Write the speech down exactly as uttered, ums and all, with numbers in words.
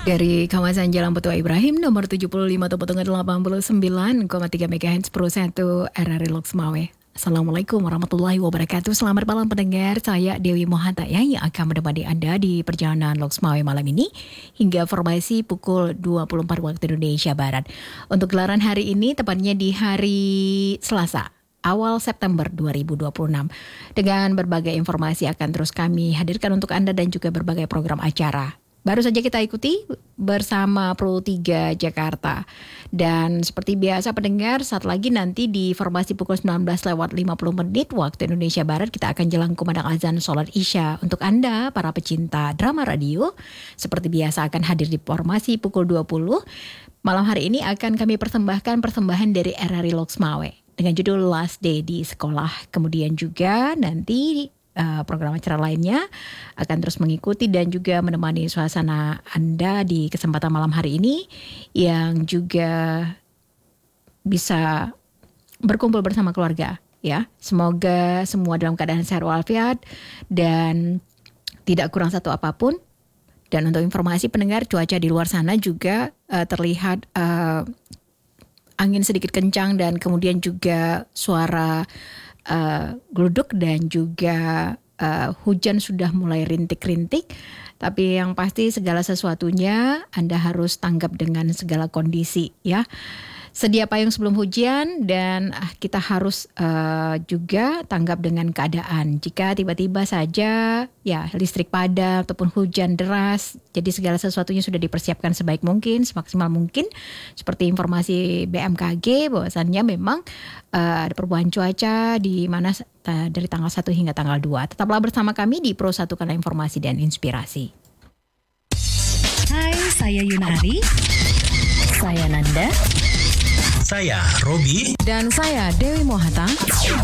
Dari kawasan Jalan Petua Ibrahim nomor tujuh puluh lima Tepotengah delapan puluh sembilan koma tiga megahertz per satu R R I Loks Mawai. Assalamualaikum warahmatullahi wabarakatuh. Selamat malam pendengar, saya Dewi Mohataya yang akan menemani Anda di perjalanan Loks Mawai malam ini hingga formasi pukul dua puluh empat waktu Indonesia Barat. Untuk gelaran hari ini tepatnya di hari Selasa, awal September dua ribu dua puluh enam. Dengan berbagai informasi akan terus kami hadirkan untuk Anda dan juga berbagai program acara. Baru saja kita ikuti bersama Pro tiga Jakarta. Dan seperti biasa pendengar, saat lagi nanti di formasi pukul sembilan belas lewat lima puluh menit waktu Indonesia Barat kita akan jelang kumandang azan sholat Isya. Untuk Anda para pecinta drama radio, seperti biasa akan hadir di formasi pukul dua puluh. Malam hari ini akan kami persembahkan persembahan dari R R I Loks Mawai dengan judul Last Day di Sekolah. Kemudian juga nanti Uh, program acara lainnya akan terus mengikuti dan juga menemani suasana Anda di kesempatan malam hari ini yang juga bisa berkumpul bersama keluarga ya. Semoga semua dalam keadaan sehat walafiat dan tidak kurang satu apapun. Dan untuk informasi pendengar, cuaca di luar sana juga uh, terlihat uh, angin sedikit kencang dan kemudian juga suara Uh, gluduk dan juga uh, hujan sudah mulai rintik-rintik. Tapi yang pasti segala sesuatunya Anda harus tanggap dengan segala kondisi ya. Sedia payung sebelum hujan dan uh, kita harus uh, juga tanggap dengan keadaan. Jika tiba-tiba saja ya listrik padam ataupun hujan deras, jadi segala sesuatunya sudah dipersiapkan sebaik mungkin, semaksimal mungkin. Seperti informasi B M K G bahwasannya memang uh, ada perubahan cuaca di mana uh, dari tanggal satu hingga tanggal dua. Tetaplah bersama kami di Pro satu Kanal Informasi dan Inspirasi. Hai, saya Yunari. Saya Nanda. Saya Robi. Dan saya Dewi Mohata.